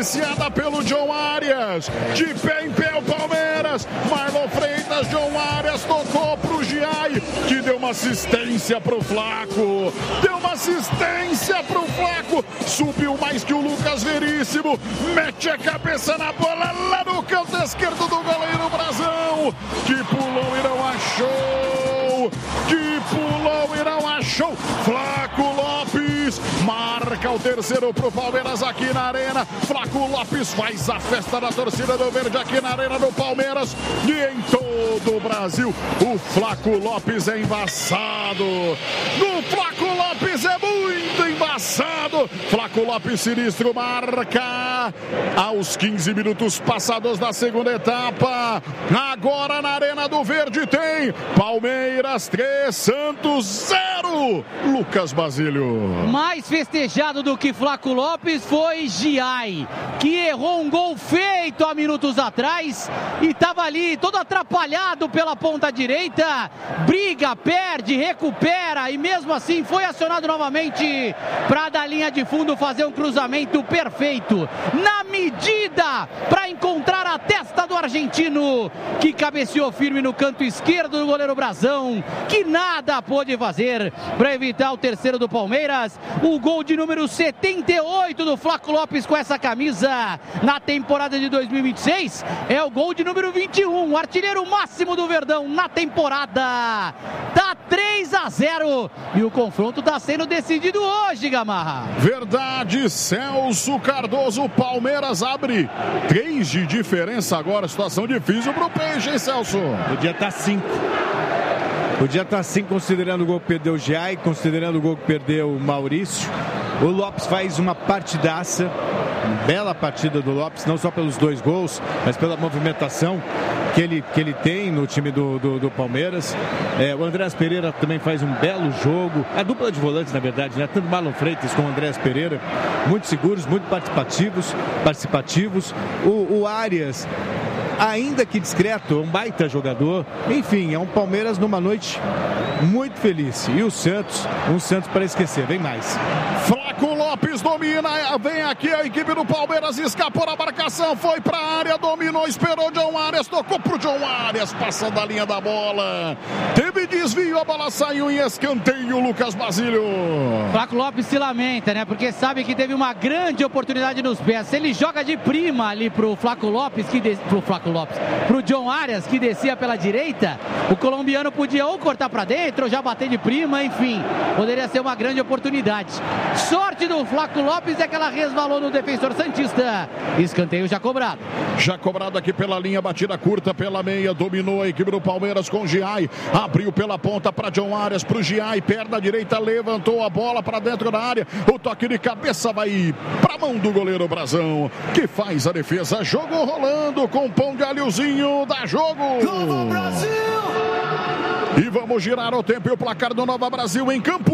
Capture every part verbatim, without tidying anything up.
iniciada pelo John Arias. De pé em pé o Palmeiras. Marlon Freitas, John Arias tocou pro Giai, que deu uma assistência pro Flaco. Deu uma assistência pro Flaco. Subiu mais que o Lucas Veríssimo. Mete a cabeça na bola lá no canto esquerdo do goleiro Brazão. Que pulou e não achou. Que pulou e não achou. Flaco Lopes marca o terceiro pro Palmeiras aqui na Arena. Flaco Lopes faz a festa da torcida do Verde aqui na Arena do Palmeiras e em todo o Brasil. O Flaco Lopes é embaçado. O Flaco Lopes é muito embaçado. Flaco Lopes sinistro marca aos quinze minutos passados da segunda etapa. Agora na Arena do Verde tem Palmeiras três, Santos zero. Lucas Basílio. Mais festejado do que Flaco Lopes foi Giai, que errou um gol feito há minutos atrás e estava ali todo atrapalhado pela ponta direita. Briga, perde, recupera e mesmo assim foi acionado novamente para da linha de fundo fazer um cruzamento perfeito, na medida, para encontrar a testa do argentino, que cabeceou firme no canto esquerdo do goleiro Brazão, que nada pôde fazer para evitar o terceiro do Palmeiras. O gol de número setenta e oito do Flaco Lopes com essa camisa na temporada de dois mil e vinte e seis é o gol de número vinte e um, o artilheiro máximo do Verdão na temporada. Tá três a zero e o confronto tá sendo decidido hoje, Gamarra. Verdade, Celso Cardoso. Palmeiras abre três de diferença agora. Situação difícil pro Peixe, hein, Celso? Podia estar cinco. Podia estar cinco, considerando o gol que perdeu o Giai, considerando o gol que perdeu o Maurício. O Lopes faz uma partidaça, uma bela partida do Lopes, não só pelos dois gols, mas pela movimentação que ele, que ele tem no time do, do, do Palmeiras. É, o Andrés Pereira também faz um belo jogo. A dupla de volantes, na verdade, né? Tanto Marlon Freitas como o Andrés Pereira, muito seguros, muito participativos. participativos. O, o Arias, ainda que discreto, é um baita jogador. Enfim, é um Palmeiras numa noite muito feliz. E o Santos, um Santos para esquecer, vem mais. Flaco Lopes domina, vem aqui a equipe do Palmeiras, escapou da marcação, foi para a área, dominou, esperou John Arias, tocou pro John Arias, passando a linha da bola. Teve desvio, a bola saiu em escanteio, Lucas Basílio. Flaco Lopes se lamenta, né? Porque sabe que teve uma grande oportunidade nos pés. Se ele joga de prima ali pro Flaco Lopes, que des... pro Flaco Lopes, pro John Arias, que descia pela direita, o colombiano podia ou cortar para dentro, ou já bater de prima, enfim, poderia ser uma grande oportunidade. Sorte do Flaco Lopes é que ela resvalou no defensor santista. Escanteio já cobrado. Já cobrado aqui pela linha, batida curta pela meia, dominou a equipe do Palmeiras com Giai, abriu pela ponta para John Arias, pro Giai, perna direita, levantou a bola para dentro da área, o toque de cabeça vai para mão do goleiro Brazão, que faz a defesa. Jogo rolando com pão de alhozinho, dá jogo. Nova Brasil! E vamos girar o tempo e o placar do Nova Brasil em campo.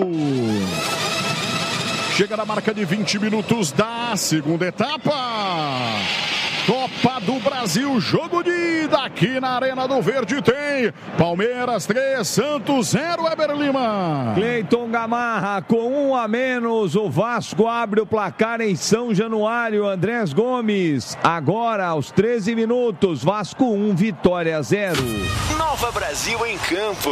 Chega na marca de vinte minutos da segunda etapa. Copa do Brasil, jogo de ida aqui na Arena do Verde tem Palmeiras três, Santos zero, Eber Lima. Cleiton Gamarra, com um a menos, o Vasco abre o placar em São Januário. Andrés Gomes, agora aos treze minutos, Vasco um, Vitória zero. Nova Brasil em campo.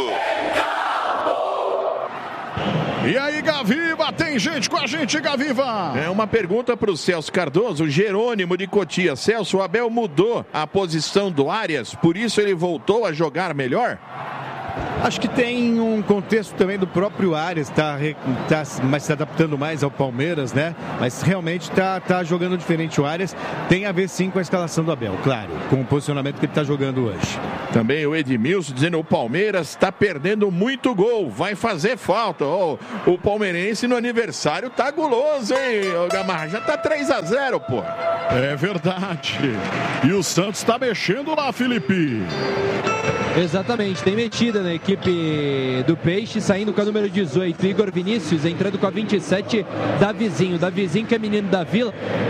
E aí, Gaviva, tem gente com a gente, Gaviva. É uma pergunta para o Celso Cardoso, Jerônimo de Cotia. Celso, o Abel mudou a posição do Arias, por isso ele voltou a jogar melhor? Acho que tem um contexto também do próprio Arias, tá, tá mas se adaptando mais ao Palmeiras, né? Mas realmente tá, tá jogando diferente o Arias. Tem a ver sim com a escalação do Abel, claro, com o posicionamento que ele tá jogando hoje. Também o Edmilson dizendo o Palmeiras está perdendo muito gol, vai fazer falta. Oh, o palmeirense no aniversário tá guloso, hein, Gamarra? Já tá três a zero, pô. É verdade. E o Santos tá mexendo lá, Felipe. Exatamente, tem metida na equipe do Peixe, saindo com a número dezoito, Igor Vinícius, entrando com a vinte e sete, Davizinho. Davizinho, que é menino da Vila, ponta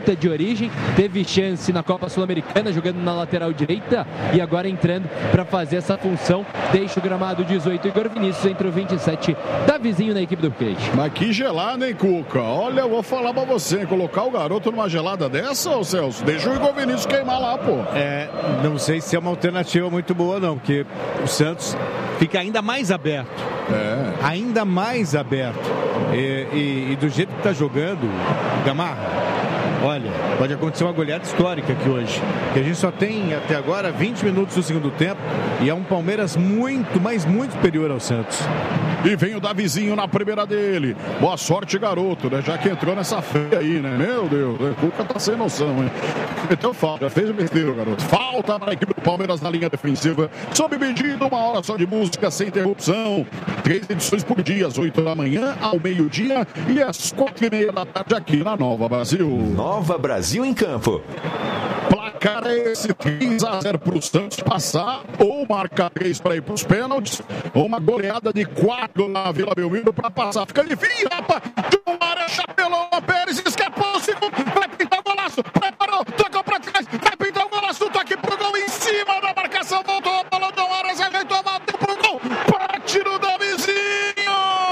ponta de origem, teve chance na Copa Sul-Americana, jogando na lateral direita e agora entrando para fazer essa função. Deixa o gramado dezoito, Igor Vinícius, entre o vinte e sete, Davizinho na equipe do Peixe. Mas que gelada, hein, Cuca? Olha, eu vou falar pra você, colocar o garoto numa gelada dessa, ô Celso, deixa o Igor Vinícius queimar lá, pô. É, não sei se é uma alternativa muito boa, não, porque o Santos fica ainda mais aberto. É. Ainda mais aberto. E, e, e do jeito que tá jogando, Gamarra, olha, pode acontecer uma goleada histórica aqui hoje. Que a gente só tem até agora vinte minutos do segundo tempo e é um Palmeiras muito, mas muito superior ao Santos. E vem o Davizinho na primeira dele. Boa sorte, garoto, né? Já que entrou nessa feia aí, né? Meu Deus, o Cuca tá sem noção, hein? Então falta, já fez o besteiro, garoto. Falta para a equipe do Palmeiras na linha defensiva. Sob medida, uma hora só de música sem interrupção. Três edições por dia, às oito da manhã, ao meio-dia e às quatro e meia da tarde aqui na Nova Brasil. Nova Brasil em campo. Placar é esse, três a zero para o Santos passar, ou marcar três para ir para os pênaltis, ou uma goleada de quatro na Vila Belmiro para passar. Fica difícil, rapaz. John Arias chapelou o Pérez, escapou o segundo, vai pintar o golaço, preparou, tocou para trás, vai pintar o golaço, toque pro gol em cima da marcação, voltou a bola, John Arias ajeitou, bateu pro gol, bate no Davizinho!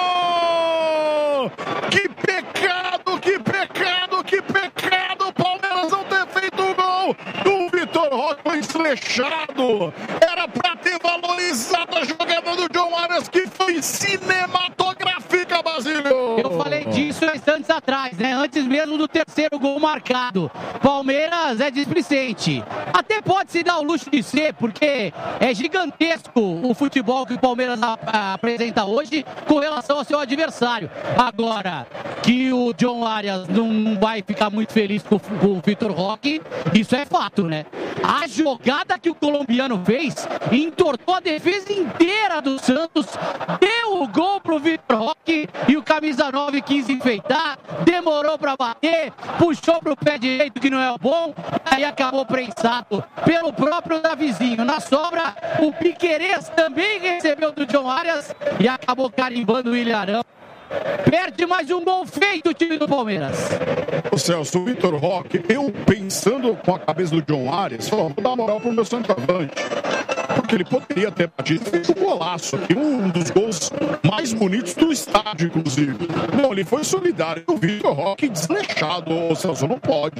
Que pecado, que pecado, que pecado, Palmeiras não ter feito o gol! O Vitor Roque foi esleixado. Era pra ter valorizado a jogada do John Arias, que foi cinematográfica, Basílio. Eu falei disso instantes atrás, né? Antes mesmo do terceiro gol marcado. Palmeiras é displicente. Até pode se dar o luxo de ser, porque é gigantesco o futebol que o Palmeiras a, a, apresenta hoje com relação ao seu adversário. Agora, que o John Arias não vai ficar muito feliz com, com o Vitor Roque, isso é fato, né? A jogada que o colombiano fez entortou a defesa inteira do Santos, deu o gol pro Vitor Roque e o camisa nove quis enfeitar, demorou pra bater, puxou pro pé direito que não é o bom, aí acabou prensado pelo próprio Davizinho. Na sobra, o Piquerez também recebeu do John Arias e acabou carimbando o Ilharão. Perde mais um gol feito o time do Palmeiras. O Celso, o Vitor Roque, eu pensando com a cabeça do John Arias, falou, vou dar moral pro meu centroavante. Porque ele poderia ter batido, fez um golaço aqui, um dos gols mais bonitos do estádio, inclusive. Não, ele foi solidário. O Vitor Roque desleixado, o Celso, não pode.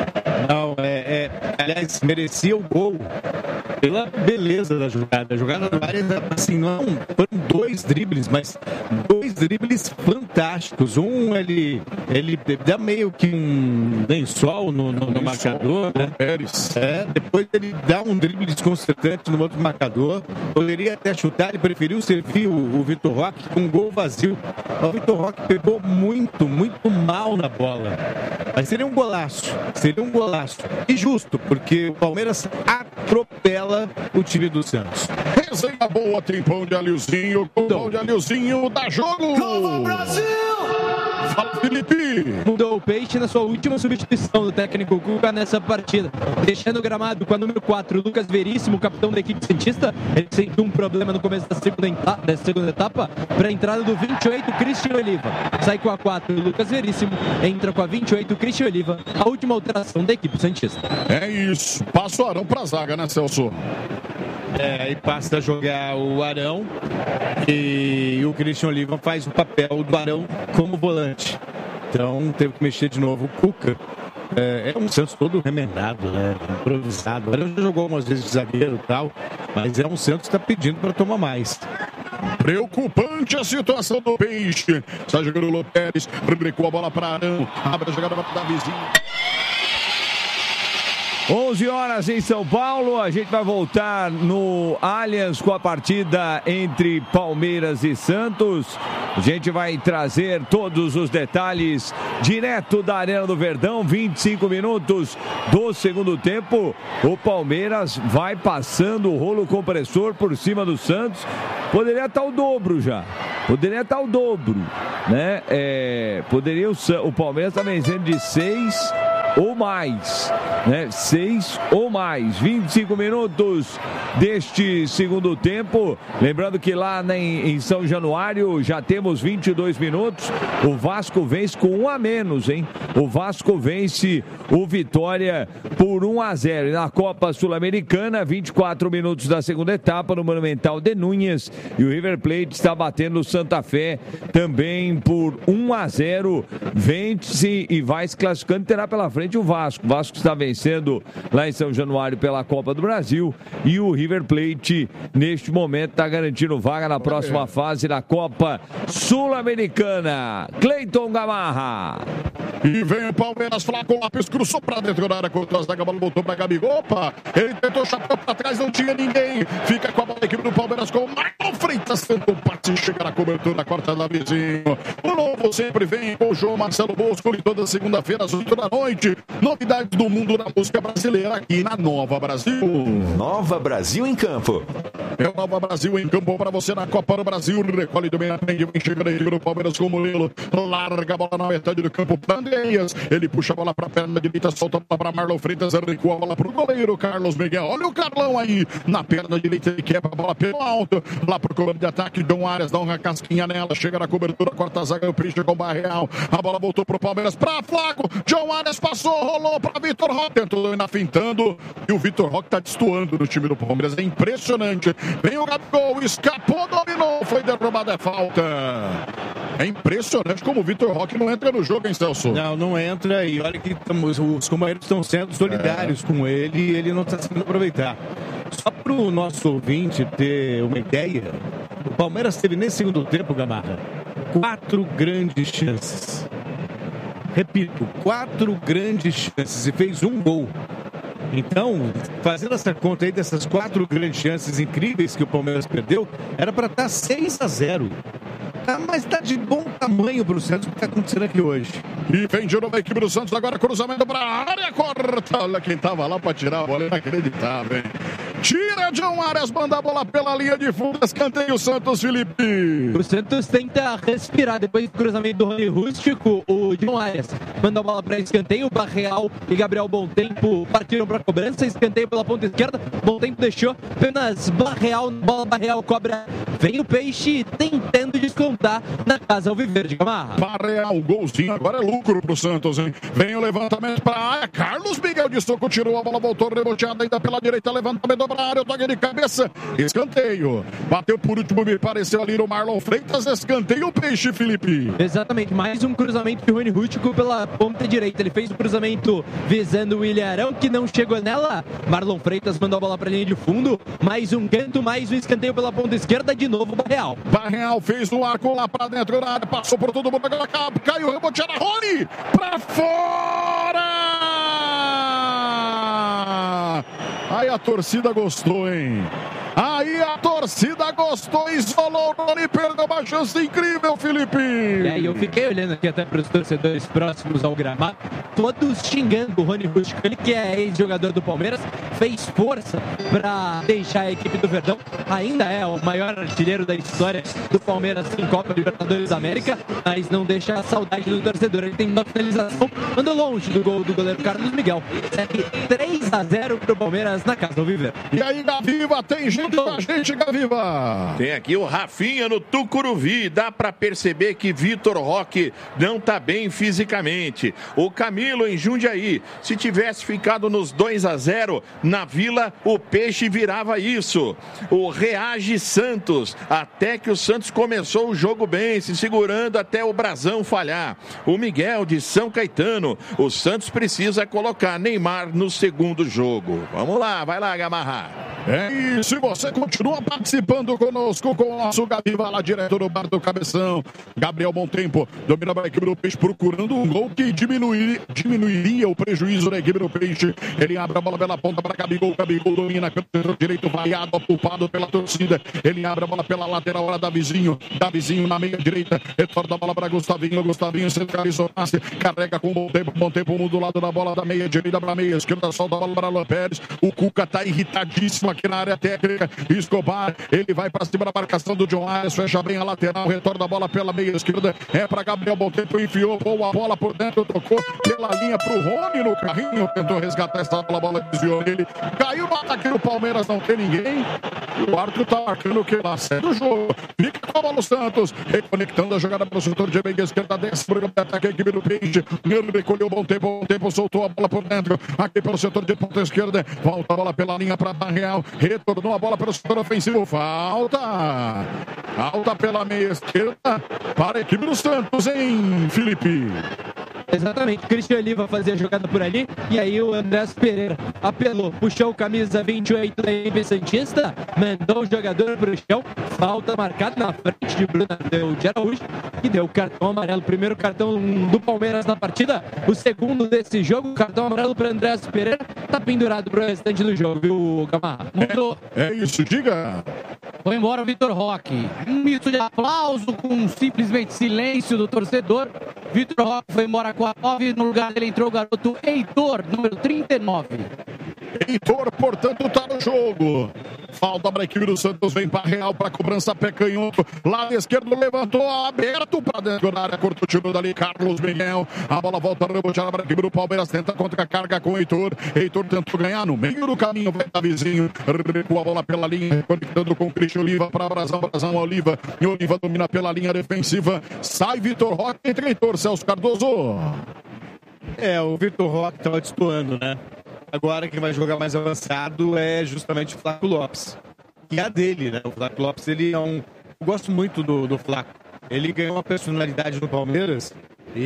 Não, é, é, aliás, merecia o gol pela beleza da jogada. A jogada do Arias, assim, não foram dois dribles, mas dois dribles fantásticos. Um, ele, ele dá meio que um lençol no, no, no marcador, né? Pérez. É, depois ele dá um drible desconcertante no outro marcador. Poderia até chutar, ele preferiu servir o, o Vitor Roque com um gol vazio. O Vitor Roque pegou muito, muito mal na bola. Mas seria um golaço. Seria um golaço. E justo, porque o Palmeiras atropela o time do Santos. Resenha boa, tem pão de alhozinho. Com pão de alhozinho, dá jogo! Nova Brasil! Fala, Felipe! Mudou o Peixe na sua última substituição do técnico Cuca nessa partida. Deixando o gramado com a número quatro, Lucas Veríssimo, capitão da equipe santista. Ele sentiu um problema no começo da segunda, etapa, da segunda etapa. Para a entrada do vinte e oito, Christian Oliva. Sai com a quatro, Lucas Veríssimo. Entra com a vinte e oito, Christian Oliva. A última alteração da equipe santista. É isso. Passa o Arão pra zaga, né, Celso? É, e passa a jogar o Arão e o Christian Oliva faz o papel do Arão como volante. Então teve que mexer de novo o Cuca. É, é um Santos todo remendado, né? Improvisado. O Arão já jogou algumas vezes de zagueiro e tal, mas é um Santos que está pedindo para tomar mais. Preocupante a situação do Peixe. Está jogando o Lopes, rebricou a bola para Arão, abre a jogada para o Davizinho. onze horas em São Paulo, a gente vai voltar no Allianz com a partida entre Palmeiras e Santos. A gente vai trazer todos os detalhes direto da Arena do Verdão, vinte e cinco minutos do segundo tempo. O Palmeiras vai passando o rolo compressor por cima do Santos. Poderia estar o dobro já, poderia estar o dobro, né? É, poderia o, o Palmeiras estar vencendo de seis ou mais, né? Seis ou mais. vinte e cinco minutos deste segundo tempo. Lembrando que lá em São Januário já temos vinte e dois minutos. O Vasco vence com um a menos, hein? O Vasco vence o Vitória por um a zero. E na Copa Sul-Americana, vinte e quatro minutos da segunda etapa, no Monumental de Núñez. E o River Plate está batendo o Santa Fé também por um a zero. Vence e vai se classificando. Terá pela frente o Vasco. O Vasco está vencendo lá em São Januário pela Copa do Brasil. E o River Plate, neste momento, está garantindo vaga na próxima fase da Copa Sul-Americana. Cleiton Gamarra. E vem o Palmeiras, Flaco Lopes, cruzou pra dentro da área, contra a zaga, a bola voltou pra Gabigol. Opa, ele tentou o chapéu pra trás, não tinha ninguém. Fica com a bola a equipe do Palmeiras com o Marlon Freitas, tentou passe, chega na cobertura, corta da vizinho. O novo sempre vem com o João Marcelo Bosco, e toda segunda-feira às oito da noite. Novidades do mundo da música brasileira aqui na Nova Brasil. Nova Brasil em Campo. É o Nova Brasil em Campo para você na Copa do Brasil. Recolhe do meio, aprende, vem chegando a equipe do Palmeiras com o Murilo. Larga a bola na metade do campo, Bandeiras. Ele puxa a bola para a perna direita, solta a bola para Marlon Freitas, recua a bola para o goleiro Carlos Miguel. Olha o Carlão aí na perna direita, ele quebra a bola pelo alto. Lá pro comando de ataque, Dom Arias dá uma casquinha nela, chega na cobertura, corta a zaga, o Peixe com o Barreal. A bola voltou pro Palmeiras, para Flaco. John Arias passou, rolou para Vitor Roque, tentou dominar fintando. E o Vitor Roque tá destoando no time do Palmeiras, é impressionante. Vem o Gabigol, escapou, dominou, foi derrubado, é falta. É impressionante como o Vitor Roque não entra no jogo, hein, Celso? Não, não entra. E olha que estamos, os companheiros estão sendo solidários é. com ele e ele não está sabendo aproveitar. Só para o nosso ouvinte ter uma ideia, o Palmeiras teve nesse segundo tempo, Gamarra, quatro grandes chances. Repito, quatro grandes chances e fez um gol. Então, fazendo essa conta aí dessas quatro grandes chances incríveis que o Palmeiras perdeu, era para estar seis a zero. Tá, mas tá de bom tamanho pro Santos o que tá acontecendo aqui hoje. E vem de novo a equipe do Santos, agora cruzamento pra área, corta. Olha quem tava lá pra tirar a bola, inacreditável, hein? Tira John Arias, manda a bola pela linha de fundo, escanteio o Santos, Felipe. O Santos tenta respirar depois do cruzamento do Rony Rústico. O John Arias manda a bola para escanteio. Barreal e Gabriel Bom Tempo partiram para cobrança. Escanteio pela ponta esquerda. Bom Tempo deixou apenas Barreal. Bola Barreal cobra. Vem o Peixe tentando descontar na casa Alviverde. Gamarra. Barreal, golzinho. Agora é lucro pro Santos, hein? Vem o levantamento para a área. Carlos Miguel de Soco tirou a bola, voltou reboteada ainda pela direita. Levantamento do área, o toque de cabeça, escanteio. Bateu por último, me pareceu ali o Marlon Freitas, escanteio o Peixe, Felipe. Exatamente, mais um cruzamento de Rony Rústico pela ponta direita. Ele fez o cruzamento visando o Ilharão, que não chegou nela. Marlon Freitas mandou a bola pra linha de fundo. Mais um canto, mais um escanteio pela ponta esquerda, de novo Barreal. Barreal fez o arco lá pra dentro da área, passou por todo mundo, agora caiu, reboteada, Rony, pra fora! Aí a torcida gostou, hein? Aí a torcida gostou, isolou o Rony, perdeu uma chance incrível, Felipe. É, e eu fiquei olhando aqui até para os torcedores próximos ao gramado, todos xingando o Rony Rústico, ele que é ex-jogador do Palmeiras, fez força para deixar a equipe do Verdão, ainda é o maior artilheiro da história do Palmeiras em Copa Libertadores da América, mas não deixa a saudade do torcedor. Ele tem uma finalização, mandou longe do gol do goleiro Carlos Miguel. Segue três a zero pro Palmeiras na casa do Viver. E aí, Gaviva, tem gente com a gente, Gaviva. Tem aqui o Rafinha no Tucuruvi. Dá pra perceber que Vitor Roque não tá bem fisicamente. O Camilo em Jundiaí. Se tivesse ficado nos dois a zero na Vila, o Peixe virava isso. O Reage Santos. Até que o Santos começou o jogo bem, se segurando até o Brasão falhar. O Miguel de São Caetano. O Santos precisa colocar Neymar no segundo jogo. Vamos lá, vai lá, Gamarra. É isso, e você continua participando conosco com o nosso Gaviva, lá direto do bar do Cabeção. Gabriel Bom Tempo domina a equipe do Peixe, procurando um gol que diminuir, diminuiria o prejuízo da equipe do Peixe. Ele abre a bola pela ponta para Gabigol. Gabigol domina pelo direito, vaiado, ocupado pela torcida. Ele abre a bola pela lateral, hora da Vizinho. Da Vizinho na meia direita, retorna a bola para Gustavinho. Gustavinho centralizou, passe, carrega com Bom Tempo. Bom Tempo, um do lado da bola da meia direita para meia esquerda, solta a bola para Alan Pérez. O Cuca tá irritadíssimo aqui na área técnica. Escobar, ele vai para cima da marcação do John Arias, fecha bem a lateral, retorna a bola pela meia esquerda, é para Gabriel, bom tempo, enfiou, boa bola por dentro, tocou pela linha pro Rony no carrinho, tentou resgatar essa bola, a bola desviou nele, caiu no ataque do Palmeiras, não tem ninguém, o árbitro tá marcando o que lá, segue o jogo, fica com a bola o Santos, reconectando a jogada para o setor de meia esquerda, desce por ataque a equipe do Peixe, ele recolheu, bom tempo, bom tempo, soltou a bola por dentro, aqui pelo setor de ponta esquerda, volta a bola pela linha para Barreal, retornou a bola pelo setor ofensivo, falta, falta pela meia esquerda, para a equipe do Santos, hein, Felipe? Exatamente, Christian Oliva fazia a jogada por ali e aí o Andrés Pereira apelou, puxou o camisa vinte e oito da equipe santista, mandou o jogador pro chão, falta marcada na frente de Bruno deu de Araújo e deu cartão amarelo, primeiro cartão do Palmeiras na partida, o segundo desse jogo, cartão amarelo para Andrés Pereira, tá pendurado pro restante do jogo, viu, Gamarra? É, é isso, diga! Foi embora o Vitor Roque. Um misto de aplauso com simplesmente silêncio do torcedor. Vitor Roque foi embora com a nove. No lugar dele entrou o garoto Heitor, número trinta e nove. Heitor, portanto, tá no jogo. Falta para a equipe do Santos, vem para Real para cobrança, pé canhoto. Lado esquerdo levantou, aberto para dentro da área, cortou o tiro dali, Carlos Miguel. A bola volta a rebotear para a equipe do Palmeiras, tenta contra a carga com o Heitor. Heitor tentou ganhar no meio do caminho, vai dar vizinho. Recua a bola pela linha, conectando com o Cristian Oliva para Brasão, Brasão Oliva. E Oliva domina pela linha defensiva. Sai Vitor Roque, entre Heitor, Celso Cardoso. É, o Vitor Roque estava destoando, né? Agora quem vai jogar mais avançado é justamente o Flaco Lopes. Que é a dele, né? O Flaco Lopes, ele é um... Eu gosto muito do, do Flaco. Ele ganhou uma personalidade no Palmeiras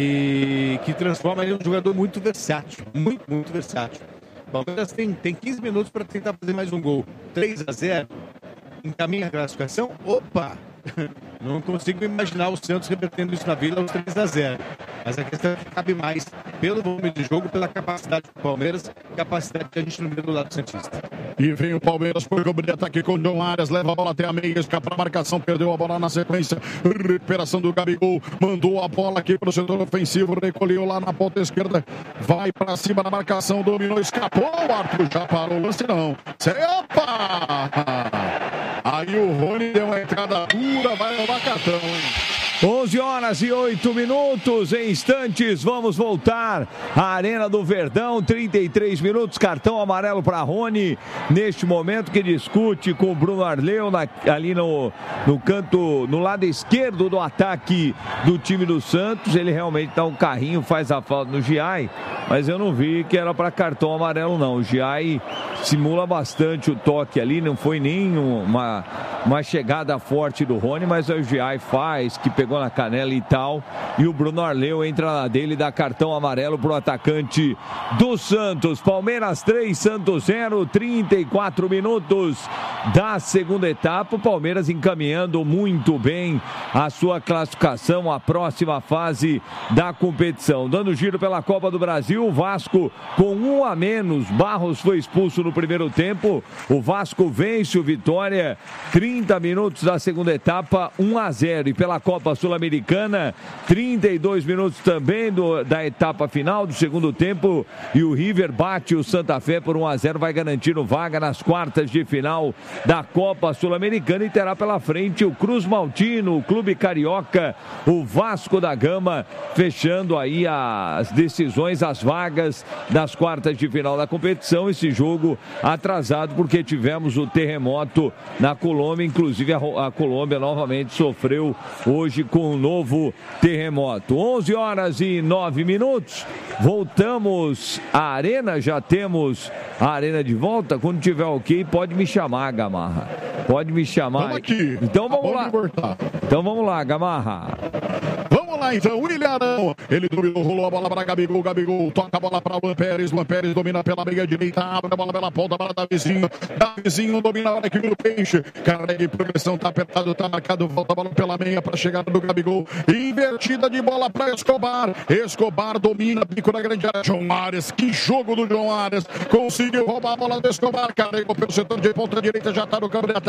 e que transforma ele em um jogador muito versátil. Muito, muito versátil. O Palmeiras tem, tem quinze minutos para tentar fazer mais um gol. três a zero. Encaminha a classificação. Opa! Não consigo imaginar o Santos revertendo isso na Vila aos três a zero. Mas a questão é que cabe mais pelo volume de jogo, pela capacidade do Palmeiras, capacidade que a gente não vê do lado santista. E vem o Palmeiras por cobrir ataque com o John Arias, leva a bola até a meia, escapa a marcação, perdeu a bola na sequência, recuperação do Gabigol, mandou a bola aqui para o setor ofensivo, recolheu lá na ponta esquerda, vai para cima da marcação, dominou, escapou, o árbitro já parou o lance não. Opa! Aí o Rony deu uma entrada dura, vai levar cartão, hein? onze horas e oito minutos, em instantes vamos voltar à Arena do Verdão, trinta e três minutos, cartão amarelo para Rony, neste momento que discute com o Bruno Arleu na, ali no, no canto, no lado esquerdo do ataque do time do Santos. Ele realmente dá um carrinho, faz a falta no Giai, mas eu não vi que era para cartão amarelo não. O Giai simula bastante o toque ali, não foi nem uma, uma chegada forte do Rony, mas o Giai faz, que pegou na canela e tal, e o Bruno Arleu entra na dele e dá cartão amarelo pro atacante do Santos. Palmeiras três, Santos zero, trinta e quatro minutos da segunda etapa, o Palmeiras encaminhando muito bem a sua classificação à próxima fase da competição. Dando giro pela Copa do Brasil, o Vasco com um a menos, Barros foi expulso no primeiro tempo, o Vasco vence o Vitória, trinta minutos da segunda etapa, um a zero. E pela Copa Sul-Americana, trinta e dois minutos também do, da etapa final do segundo tempo, e o River bate o Santa Fé por um a zero, vai garantindo vaga nas quartas de final da Copa Sul-Americana, e terá pela frente o Cruz Maltino, o Clube Carioca, o Vasco da Gama, fechando aí as decisões, as vagas das quartas de final da competição. Esse jogo atrasado porque tivemos o terremoto na Colômbia, inclusive a, a Colômbia novamente sofreu hoje com um novo terremoto. onze horas e nove minutos, voltamos à Arena, já temos a Arena de volta. Quando tiver ok, pode me chamar, Gamarra, pode me chamar. Vamos aqui. Então vamos lá. Então vamos lá, Gamarra. Vamos lá então, William Arão, ele dominou, rolou a bola para Gabigol, Gabigol toca a bola para Luan Pérez, Luan Pérez domina pela meia direita, abre a bola pela ponta, a bola da vizinho, da vizinho domina a hora que vira o Peixe, carrega de progressão, tá apertado, tá marcado, volta a bola pela meia para a chegada do Gabigol, invertida de bola para Escobar, Escobar domina, pico na grande área, John Arias, que jogo do John Arias, conseguiu roubar a bola do Escobar, carregou pelo setor de ponta direita, já tá no campo de ataque,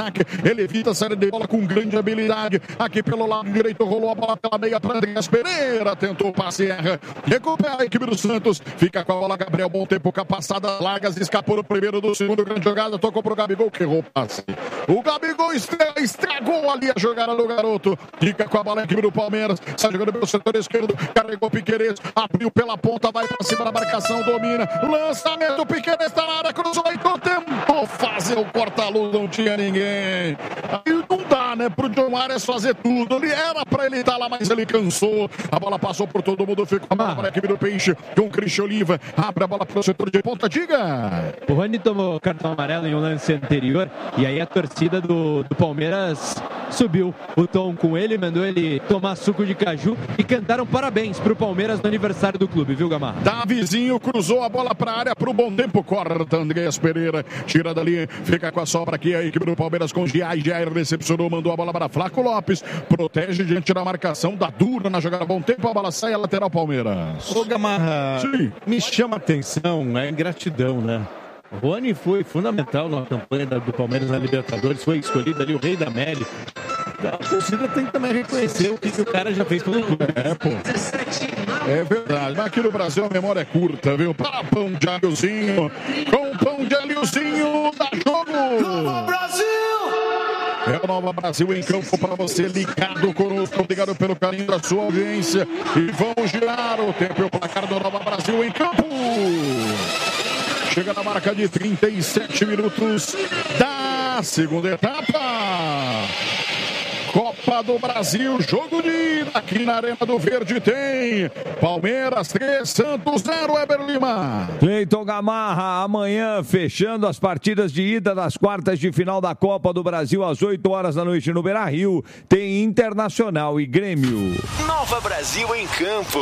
ataque. Ele evita a saída de bola com grande habilidade. Aqui pelo lado direito rolou a bola pela meia para Andreas Pereira. Tentou o passe, erra. Recupera a equipe do Santos. Fica com a bola Gabriel. Bom tempo com a passada. Largas, escapou no primeiro do segundo. Grande jogada. Tocou pro Gabigol que errou o passe. O Gabigol estragou ali a jogada do garoto. Fica com a bola a equipe do Palmeiras. Sai jogando pelo setor esquerdo. Carregou Piquerez. Abriu pela ponta. Vai para cima da marcação. Domina. Lançamento. Piquerez está na área. Cruzou e tentou fazer o corta-luz. Não tinha ninguém. Aí não dá, né? Pro John Arias fazer tudo. Ele era pra ele estar lá, mas ele cansou. A bola passou por todo mundo. Ficou a bola para a equipe do Peixe. Com o Cristian Oliva. Abre a bola pro setor de ponta. Diga. O Rony tomou cartão amarelo em um lance anterior. E aí a torcida do, do Palmeiras subiu o tom com ele, mandou ele tomar suco de caju e cantaram parabéns pro Palmeiras no aniversário do clube, viu, Gamarra? Davizinho cruzou a bola pra área pro bom tempo, corta Andreas Pereira, tira dali, fica com a sobra aqui a equipe do Palmeiras com o Giai, Giai recepcionou, mandou a bola para Flaco Lopes, protege diante da marcação, dá dura na jogada, bom tempo, a bola sai, a lateral Palmeiras. Ô Gamarra, sim, me chama a atenção, é ingratidão, né? O Rony foi fundamental na campanha do Palmeiras na Libertadores, foi escolhido ali o rei da América. A torcida tem que também reconhecer o que, que o cara já fez pelo clube. É, pô. É verdade, mas aqui no Brasil a memória é curta, viu? Para pão de alhozinho, com pão de alhozinho, dá jogo! Nova Brasil! É o Nova Brasil em campo para você, ligado conosco, obrigado pelo carinho da sua audiência. E vamos girar o tempo e o placar do Nova Brasil em campo. Chega na marca de trinta e sete minutos da segunda etapa. Copa do Brasil, jogo de ida aqui na Arena do Verde tem Palmeiras três, Santos zero, Weber Lima. Cleiton Gamarra, amanhã fechando as partidas de ida das quartas de final da Copa do Brasil às oito horas da noite no Beira-Rio, tem Internacional e Grêmio. Nova Brasil em campo.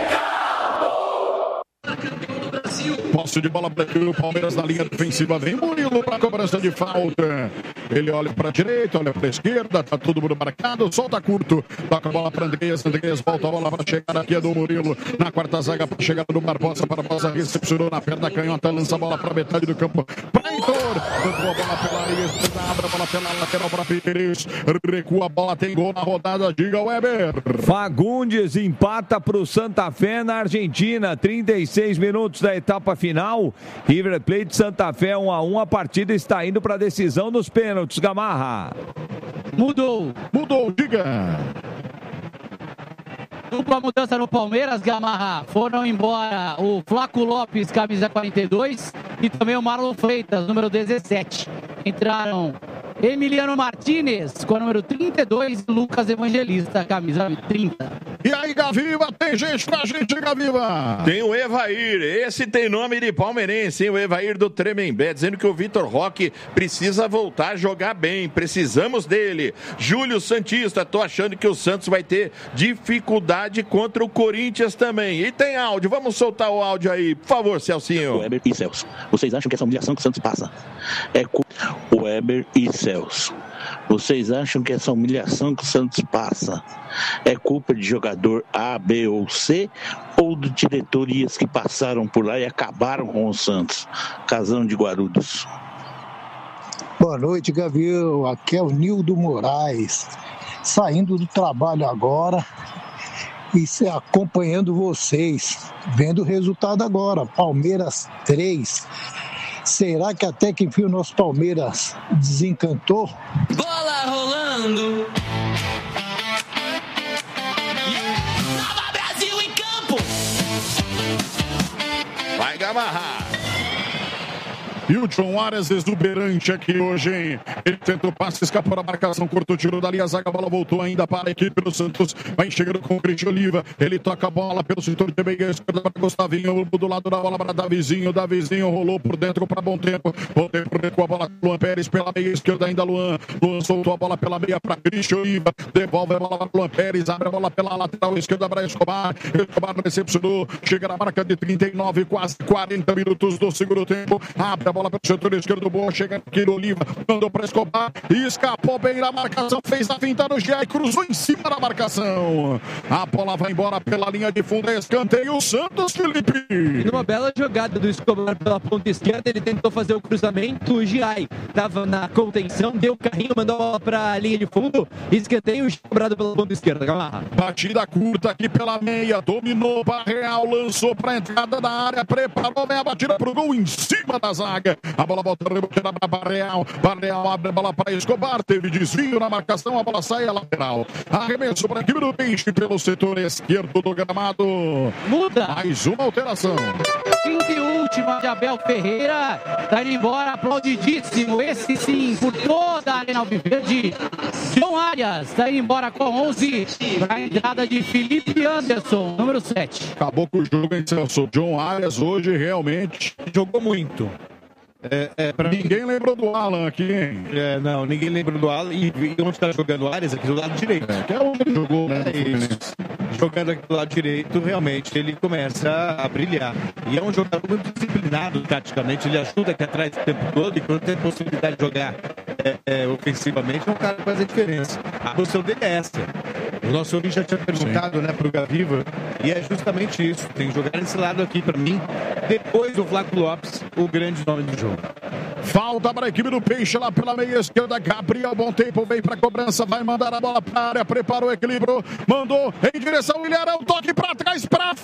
Posse de bola para o Palmeiras na linha defensiva. Vem Murilo para a cobrança de falta. Ele olha para a direita, olha para a esquerda. Tá todo mundo marcado. Solta curto. Toca a bola para Andreas. Andreas volta a bola para chegar aqui. É do Murilo. Na quarta zaga para chegar do Barbosa. Barbosa recepcionou na perna canhota. Lança a bola para metade do campo. Para Heitor. Entrou a bola pela linha esquerda. Abre a bola pela lateral para Piquerez. Recua a bola. Tem gol na rodada. Diga Weber. Fagundes empata para o Santa Fé na Argentina. trinta e seis minutos da etapa final. River Plate Santa Fé um a um. A partida está indo para a decisão dos pênaltis. Gamarra. Mudou. Mudou, diga. Dupla mudança no Palmeiras, Gamarra. Foram embora o Flaco Lopes, camisa quarenta e dois, e também o Marlon Freitas, número dezessete. Entraram Emiliano Martinez, com o número trinta e dois, e Lucas Evangelista, camisa trinta. E aí, Gaviva, tem gente com a gente, Gaviva. Tem o Evair, esse tem nome de palmeirense, hein? O Evair do Tremembé, dizendo que o Vitor Roque precisa voltar a jogar bem, precisamos dele. Júlio Santista, tô achando que o Santos vai ter dificuldade contra o Corinthians também. E tem áudio, vamos soltar o áudio aí, por favor, Celcinho. Weber e Celso, vocês acham que essa humilhação que o Santos passa é culpa? Weber e Celso, vocês acham que essa humilhação que o Santos passa é culpa de jogador A, B ou C, ou de diretorias que passaram por lá e acabaram com o Santos? Casão de Guarulhos. Boa noite, Gavião. Aqui é o Nildo Moraes, saindo do trabalho agora e se acompanhando vocês, vendo o resultado agora. Palmeiras três. Será que até que enfim o nosso Palmeiras desencantou? Bola rolando. Nova Brasil em campo. Vai, Gamarra. E o John Arias exuberante aqui hoje, hein? Ele tentou passe, escapou da marcação, cortou o tiro dali, a zaga, a bola voltou ainda para a equipe do Santos. Vai chegando com o Cristian Oliva. Ele toca a bola pelo setor de meia esquerda para Gustavinho, do lado da bola para Davizinho. Davizinho rolou por dentro para Bom Tempo. Bom Tempo recua a bola com Luan Pérez pela meia esquerda ainda, Luan. Luan soltou a bola pela meia para Cristian Oliva. Devolve a bola para Luan Pérez, abre a bola pela lateral esquerda para Escobar. Escobar recepcionou, chega na marca de trinta e nove, quase quarenta minutos do segundo tempo. Abre a bola para o setor esquerdo, boa, chega aqui no Oliva, mandou para Escobar. Escapou bem na marcação, fez a finta no G A e cruzou em cima da marcação. A bola vai embora pela linha de fundo, escanteio o Santos, Felipe. E numa bela jogada do Escobar pela ponta esquerda, ele tentou fazer o cruzamento, o Giai estava na contenção, deu o carrinho, mandou a bola para a linha de fundo, escanteio cobrado pela ponta esquerda. Gamarra. Batida curta aqui pela meia, dominou, Barreal lançou para a entrada da área, preparou bem a batida para o gol em cima da zaga. A bola volta rebatida para Barreal, Barreal abre a bola para Escobar, teve desvio na marcação, a bola sai a lateral. Arremesso para a equipe do Peixe pelo setor esquerdo do gramado. Muda. Mais uma alteração. Quinta e última de Abel Ferreira. Tá indo embora, aplaudidíssimo. Esse sim, por toda a Arena Alviverde. John Arias tá indo embora com onze. Para a entrada de Felipe Anderson, número sete. Acabou com o jogo, hein, Celso? John Arias hoje realmente jogou muito. É, é, pra ninguém mim... lembrou do Alan aqui, hein? É, não, ninguém lembrou do Alan. E, e onde está jogando o Arias? Aqui do lado direito. É, que é onde ele jogou, né? É isso. Jogando aqui do lado direito, realmente ele começa a brilhar. E é um jogador muito disciplinado taticamente. Ele ajuda aqui atrás o tempo todo. E quando tem possibilidade de jogar é, é, ofensivamente, é um cara que faz a diferença. A posição dele é essa. O nosso ouvinte já tinha perguntado, né, pro Gaviva. E é justamente isso. Tem que jogar esse lado aqui para mim. Depois do Flaco Lopes, o grande nome do jogo. Falta para a equipe do Peixe lá pela meia esquerda. Gabriel Bom Tempo vem para a cobrança, vai mandar a bola para a área, preparou o equilíbrio, mandou em direção ao Ilharão, toque para trás, para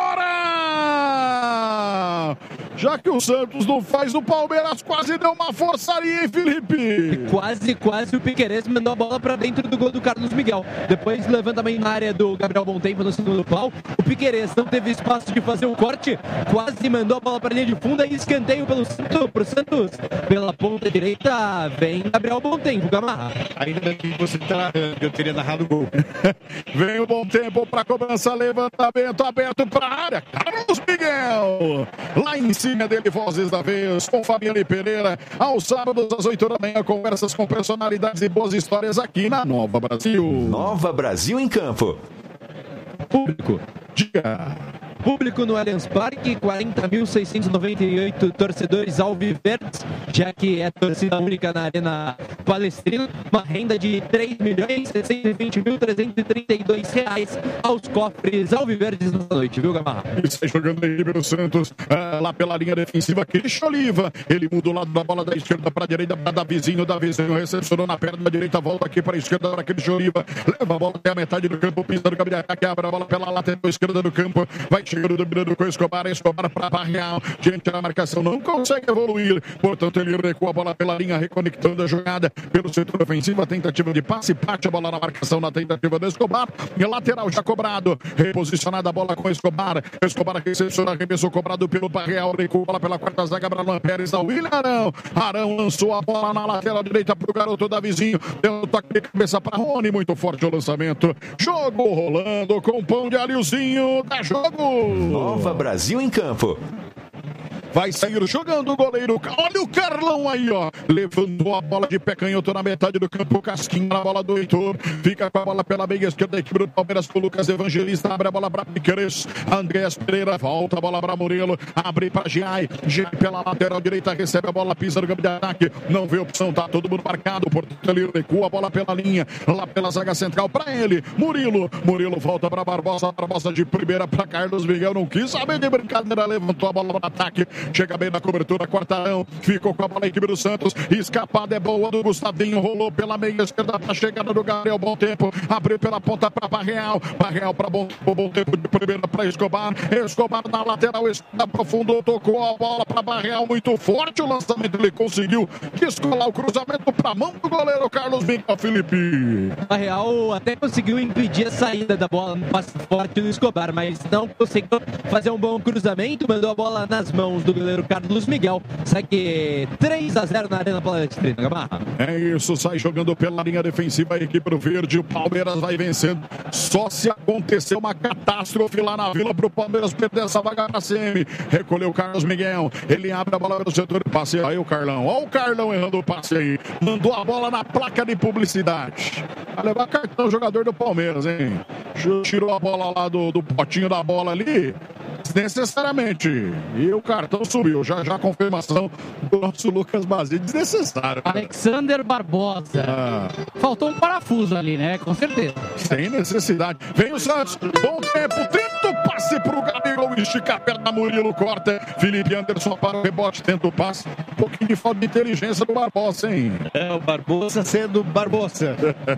fora! Já que o Santos não faz, o Palmeiras quase deu uma forçaria, hein, Felipe? Quase, quase o Piquerez mandou a bola para dentro do gol do Carlos Miguel. Depois levantamento na área do Gabriel Bom Tempo no segundo pau. O Piquerez não teve espaço de fazer um corte, quase mandou a bola para a linha de fundo e escanteio pelo Santos, pro Santos. Pela ponta direita vem Gabriel Bom Tempo, Gamarra. Ainda bem que você está narrando, eu teria narrado o gol. Vem o Bom Tempo para cobrança, levantamento aberto para a área. Carlos Miguel. Lá em cima dele, Vozes da Vez, com Fabiane Pereira. Aos sábados, às oito da manhã, conversas com personalidades e boas histórias aqui na Nova Brasil. Nova Brasil em Campo. Público. Diga. Público no Allianz Parque, quarenta mil seiscentos e noventa e oito torcedores alviverdes, já que é torcida única na Arena Palestrina, uma renda de três milhões seiscentos e vinte mil trezentos e trinta e dois reais aos cofres alviverdes nessa noite, viu, Gamarra? Isso aí, jogando aí pelo Santos, é, lá pela linha defensiva, Christian Oliva, ele muda o lado da bola da esquerda para a direita, para Davizinho, Davizinho recepcionou na perna da direita, volta aqui para a esquerda para Christian Oliva, leva a bola até a metade do campo, pisa no caminho de ataque, abre a bola pela lateral esquerda do campo, vai chegando, dominando com Escobar, Escobar para Barreal, diante da marcação, não consegue evoluir, portanto ele recua a bola pela linha, reconectando a jogada pelo setor ofensivo, a tentativa de passe, bate a bola na marcação na tentativa do Escobar, e lateral já cobrado, reposicionada a bola com Escobar, Escobar recepciona, arremesso cobrado pelo Barreal, recua a bola pela quarta zaga, Alan Pérez, ao William Arão, Arão lançou a bola na lateral direita para o garoto Davizinho, deu um toque de cabeça para Rony, muito forte o lançamento, jogo rolando com pão de alhozinho, dá jogo! Nova Brasil em Campo. Vai sair jogando o goleiro. Olha o Carlão aí, ó. Levantou a bola de pé canhoto na metade do campo. Casquinha na bola do Heitor. Fica com a bola pela meia esquerda da equipe do Palmeiras com o Lucas Evangelista. Abre a bola para Piqueires. Andrés Pereira. Volta a bola para Murilo. Abre para Giai. Giai pela lateral direita. Recebe a bola. Pisa no campo de ataque. Não vê opção. Tá todo mundo marcado. Portanto, ele recua a bola pela linha. Lá pela zaga central para ele. Murilo. Murilo volta para Barbosa. Barbosa de primeira para Carlos Miguel. Não quis saber de brincadeira. Levantou a bola para ataque. Chega bem na cobertura, Quartarão, ficou com a bola a equipe do Santos, escapada é boa do Gustavinho, rolou pela meia esquerda para a chegada do Gabriel Bom Tempo, abriu pela ponta para Barreal, Barreal para Bom, bom Tempo de primeira para Escobar, Escobar na lateral, esquerda aprofundou, tocou a bola para Barreal, muito forte o lançamento, ele conseguiu descolar o cruzamento para a mão do goleiro Carlos Miguel, Felipe. Barreal até conseguiu impedir a saída da bola no passe forte do Escobar, mas não conseguiu fazer um bom cruzamento, mandou a bola nas mãos do goleiro Carlos Miguel, segue três a zero na Arena Palestrina, Gamarra. É isso, sai jogando pela linha defensiva a equipe do Verde, o Palmeiras vai vencendo, só se acontecer uma catástrofe lá na Vila pro Palmeiras perder essa vaga na C M, recolheu o Carlos Miguel, ele abre a bola do setor de passe, aí o Carlão, ó o Carlão errando o passe aí, mandou a bola na placa de publicidade, vai levar cartão jogador do Palmeiras, hein, tirou a bola lá do, do potinho da bola ali, desnecessariamente. E o cartão subiu. Já já a confirmação do nosso Lucas Basílio. Desnecessário. Alexander Barbosa. Ah. Faltou um parafuso ali, né? Com certeza. Sem necessidade. Vem o Santos. Bom tempo. Tenta o passe pro Gabigol. Estica a perna. Murilo corta. Felipe Anderson para o rebote. Tenta o passe. Um pouquinho de falta de inteligência do Barbosa, hein? É, o Barbosa sendo Barbosa.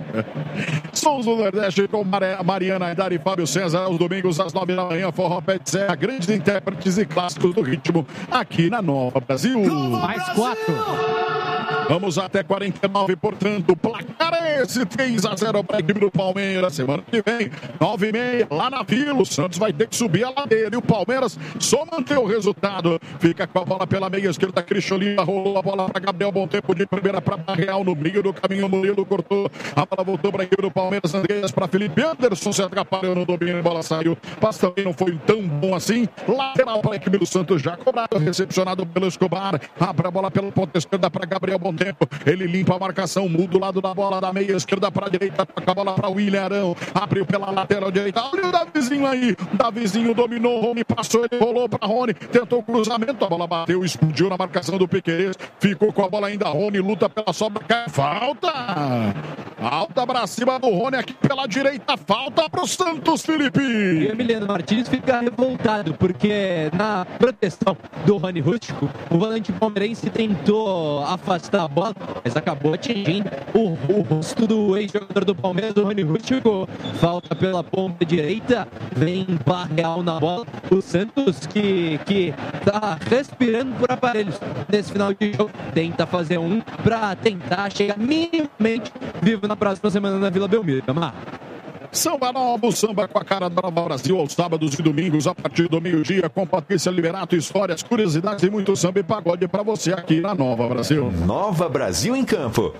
Sons do Nordeste com Mariana Aidar e Fábio César. Aos domingos às nove da manhã. Forró Pé de Serra. Grandes intérpretes e clássicos do ritmo aqui na Nova Brasil. Mais quatro. Vamos até quarenta e nove, portanto, placar é esse, três a zero para a equipe do Palmeiras. Semana que vem, nove e meia, lá na Vila, o Santos vai ter que subir a ladeira e o Palmeiras só manter o resultado. Fica com a bola pela meia esquerda, Cricholina rolou a bola para Gabriel, bom tempo de primeira para Barreal, no meio do caminho, Murilo cortou, a bola voltou para a equipe do Palmeiras, Andreas para Felipe Anderson, se atrapalhou no domínio, a bola saiu, mas também não foi tão bom assim. Lateral para a equipe do Santos, já cobrado, recepcionado pelo Escobar, abre a bola pela ponta esquerda para Gabriel, bom tempo, ele limpa a marcação, muda o lado da bola da meia esquerda para a direita, toca a bola para o William Arão, abriu pela lateral direita, olha o Davizinho aí, Davizinho dominou, Rony passou, ele rolou para Rony, tentou o cruzamento, a bola bateu, explodiu na marcação do Piquerez, ficou com a bola ainda, Rony luta pela sobra, cai, falta, alta para cima do Rony aqui pela direita, falta para o Santos, Felipe. E o Emiliano Martins fica revoltado, porque na proteção do Rony Rústico, o volante palmeirense tentou afastar a bola, mas acabou atingindo o, o rosto do ex-jogador do Palmeiras, o Rony Rústico. Falta pela ponta direita, vem Barreal na bola. O Santos que, que tá respirando por aparelhos nesse final de jogo, tenta fazer um para tentar chegar minimamente vivo na próxima semana na Vila Belmiro. Amar. Samba Nova, samba com a cara da Nova Brasil, aos sábados e domingos, a partir do meio-dia, com Patrícia Liberato, histórias, curiosidades e muito samba e pagode para você aqui na Nova Brasil. Nova Brasil em Campo.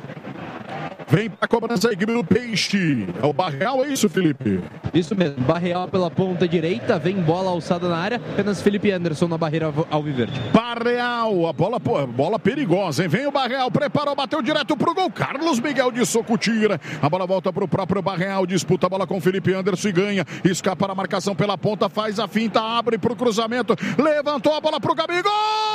Vem para a cobrança a equipe do Peixe. É o Barreal, é isso, Felipe? Isso mesmo, Barreal pela ponta direita, vem bola alçada na área, apenas Felipe Anderson na barreira alviverde. Barreal, a bola, pô, bola perigosa, hein? Vem o Barreal, preparou, bateu direto pro gol. Carlos Miguel de soco tira. A bola volta pro próprio Barreal, disputa a bola com Felipe Anderson e ganha. Escapa a marcação pela ponta, faz a finta, abre pro cruzamento, levantou a bola pro Gabigol,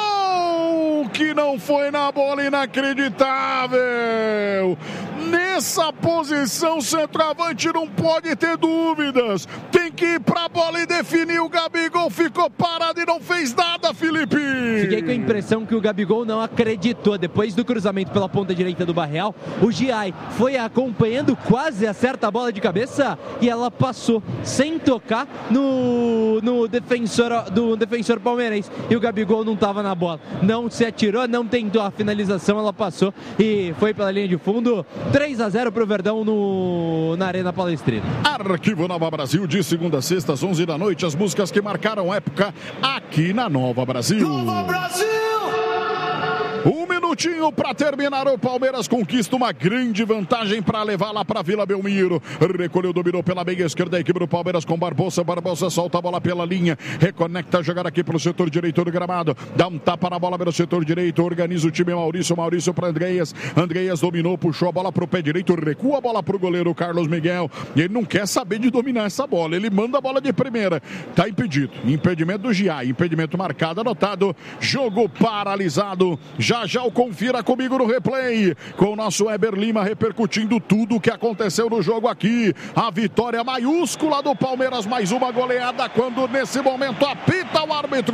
que não foi na bola, inacreditável. Nessa posição, centroavante não pode ter dúvidas. Tem que ir pra bola e definir. O Gabigol ficou parado e não fez nada, Felipe. Fiquei com a impressão que o Gabigol não acreditou. Depois do cruzamento pela ponta direita do Barreal, o Giai foi acompanhando, quase acerta a bola de cabeça e ela passou sem tocar no, no defensor, do defensor palmeirense. E o Gabigol não estava na bola. Não se atirou, não tentou a finalização, ela passou e foi pela linha de fundo. três a zero para o Verdão no, na Arena Palestrina. Arquivo Nova Brasil, de segunda a sexta, às onze da noite, as músicas que marcaram época aqui na Nova Brasil. Nova Brasil! Um minutinho para terminar, o Palmeiras conquista uma grande vantagem para levar lá para Vila Belmiro. Recolheu, dominou pela meia esquerda a equipe do Palmeiras com Barbosa. Barbosa solta a bola pela linha, reconecta a jogada aqui pelo setor direito do gramado, dá um tapa na bola pelo setor direito, organiza o time Maurício, Maurício para Andreas. Andreas dominou, puxou a bola pro pé direito, recua a bola pro goleiro Carlos Miguel. E ele não quer saber de dominar essa bola, ele manda a bola de primeira. Tá impedido, impedimento do Giai, impedimento marcado, anotado, jogo paralisado. Já já o confira comigo no replay, com o nosso Weber Lima repercutindo tudo o que aconteceu no jogo aqui. A vitória maiúscula do Palmeiras, mais uma goleada, quando nesse momento apita o árbitro.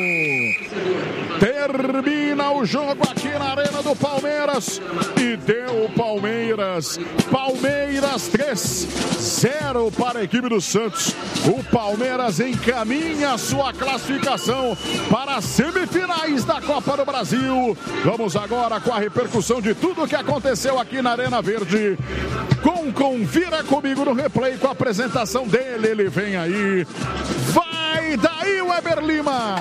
Termina o jogo aqui na Arena do Palmeiras e deu o Palmeiras. Palmeiras três a zero para a equipe do Santos. O Palmeiras encaminha a sua classificação para as semifinais da Copa do Brasil. Vamos agora com a repercussão de tudo que aconteceu aqui na Arena Verde. Com Confira comigo no replay, com a apresentação dele. Ele vem aí. Vai daí, Weber Lima!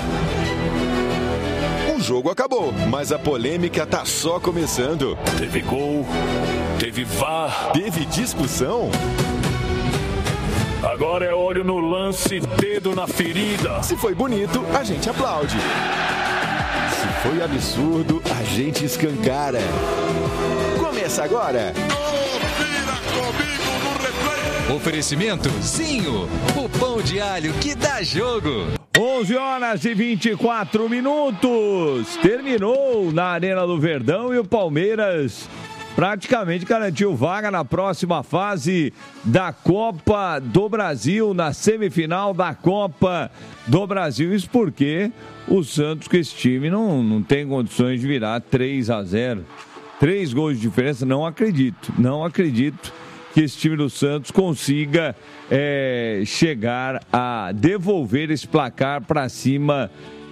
O jogo acabou, mas a polêmica tá só começando. Teve gol, teve V A R, teve discussão. Agora é olho no lance, dedo na ferida. Se foi bonito, a gente aplaude. Se foi absurdo, a gente escancara. Começa agora. Confira comigo no replay. Oferecimento Zinho, o pão de alho que dá jogo. onze horas e vinte e quatro minutos. Terminou na Arena do Verdão e o Palmeiras praticamente garantiu vaga na próxima fase da Copa do Brasil, na semifinal da Copa do Brasil. Isso porque o Santos, com esse time, não, não tem condições de virar três a zero. Três gols de diferença, não acredito. Não acredito que esse time do Santos consiga é, chegar a devolver esse placar para cima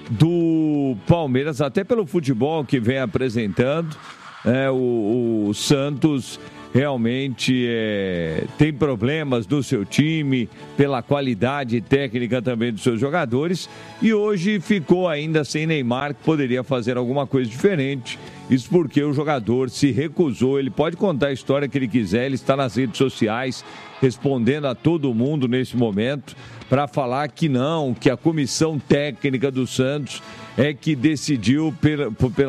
do Palmeiras, até pelo futebol que vem apresentando. É, o, o Santos realmente é, tem problemas no seu time, pela qualidade técnica também dos seus jogadores, e hoje ficou ainda sem Neymar, que poderia fazer alguma coisa diferente. Isso porque o jogador se recusou. Ele pode contar a história que ele quiser, ele está nas redes sociais respondendo a todo mundo nesse momento para falar que não, que a comissão técnica do Santos é que decidiu pela,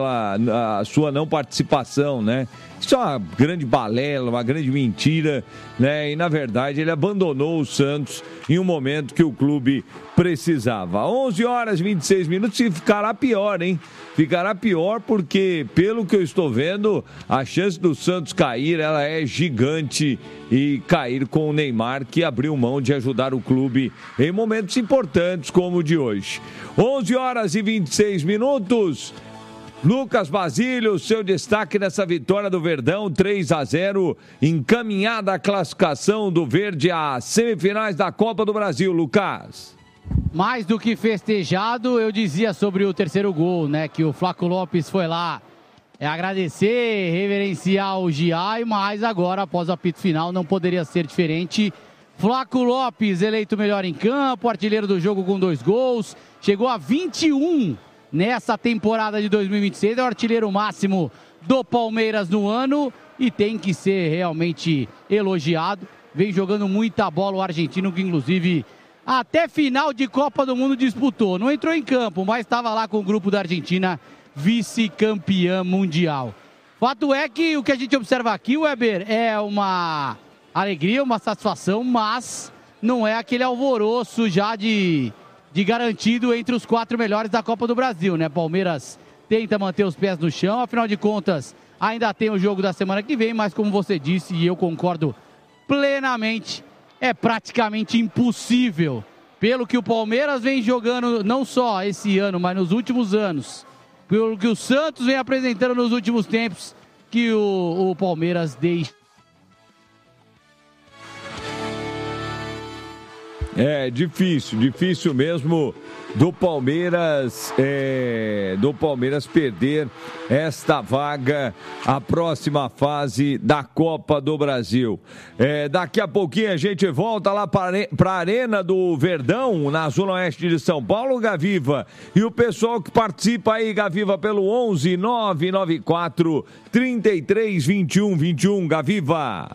pela a sua não participação, né? Isso é uma grande balela, uma grande mentira, né? E na verdade ele abandonou o Santos em um momento que o clube precisava. onze horas e vinte e seis minutos, e ficará pior, hein? Ficará pior porque, pelo que eu estou vendo, a chance do Santos cair, ela é gigante, e cair com o Neymar, que abriu mão de ajudar o clube em momentos importantes como o de hoje. onze horas e vinte e seis minutos. Lucas Basílio, seu destaque nessa vitória do Verdão, três a zero, encaminhada a classificação do Verde às semifinais da Copa do Brasil. Lucas. Mais do que festejado, eu dizia sobre o terceiro gol, né? Que o Flaco Lopes foi lá é, agradecer, reverenciar o Giai, mas agora, após o apito final, não poderia ser diferente. Flaco Lopes, eleito melhor em campo, artilheiro do jogo com dois gols, chegou a vinte e um nessa temporada de dois mil e vinte e seis, é o artilheiro máximo do Palmeiras no ano e tem que ser realmente elogiado. Vem jogando muita bola o argentino, que inclusive até final de Copa do Mundo disputou. Não entrou em campo, mas estava lá com o grupo da Argentina, vice-campeã mundial. Fato é que o que a gente observa aqui, Weber, é uma alegria, uma satisfação, mas não é aquele alvoroço já de, de garantido entre os quatro melhores da Copa do Brasil, né? Palmeiras tenta manter os pés no chão, afinal de contas, ainda tem o jogo da semana que vem, mas como você disse, e eu concordo plenamente, é praticamente impossível, pelo que o Palmeiras vem jogando, não só esse ano, mas nos últimos anos, pelo que o Santos vem apresentando nos últimos tempos, que o, o Palmeiras deixa. É difícil, difícil mesmo do Palmeiras, é, do Palmeiras perder esta vaga à próxima fase da Copa do Brasil. É, daqui a pouquinho a gente volta lá para a Arena do Verdão, na Zona Oeste de São Paulo, Gaviva. E o pessoal que participa aí, Gaviva, pelo onze nove nove quatro, trinta e três, vinte e um, vinte e um, Gaviva.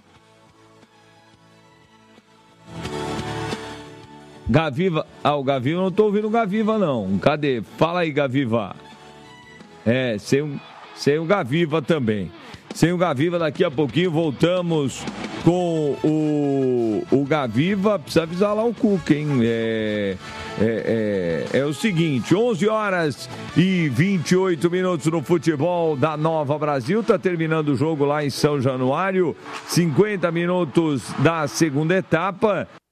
Gaviva, ah, o Gaviva, não tô ouvindo o Gaviva não, cadê? Fala aí, Gaviva. É, sem, o- sem o Gaviva também. Sem o Gaviva, daqui a pouquinho voltamos com o, o Gaviva. Precisa avisar lá o Cuca, hein? É, é, é, é o seguinte, onze horas e vinte e oito minutos no futebol da Nova Brasil. Tá terminando o jogo lá em São Januário, cinquenta minutos da segunda etapa.